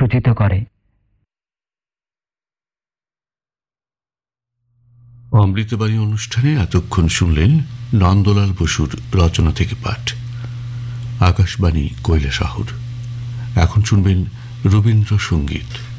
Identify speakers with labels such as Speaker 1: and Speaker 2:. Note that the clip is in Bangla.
Speaker 1: সূচিত করে।
Speaker 2: অমৃতবাণী অনুষ্ঠানে এতক্ষণ শুনলেন নন্দলাল বসুর রচনা থেকে পাঠ। আকাশবাণী কৈলাসহর। এখন শুনবেন রবীন্দ্রসঙ্গীত।